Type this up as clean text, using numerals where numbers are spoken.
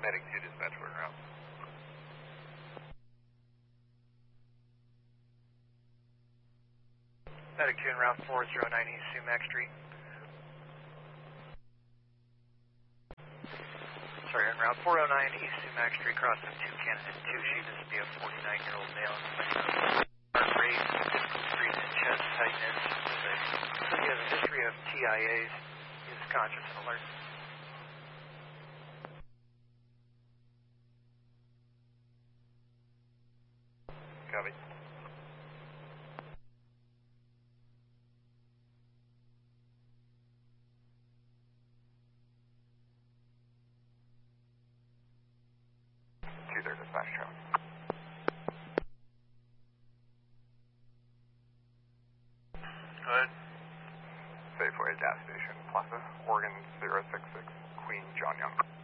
Medic 2 dispatch, we're around. Medic 2 en route 409 East Sumac Street. Sorry, en route 409 East Sumac Street, crossing 2 Canada 2. She must be a 49-year-old male in heart rate, decrease in chest tightness. So he has a history of TIAs. He is conscious and alert. Copy. Two there, dispatch show. Go ahead. Safeway gas station, Plaza, Oregon 066, Queen John Young.